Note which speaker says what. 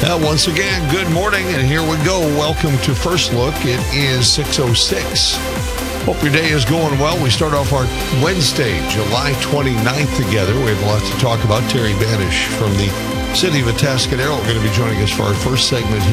Speaker 1: Once again, good morning, and here we go. Welcome to First Look. It is 6:06. Hope your day is going well. We start off our Wednesday, July 29th together. We have a lot to talk about. Terry Banish from the city of Atascadero. We're going to be joining us for our first segment here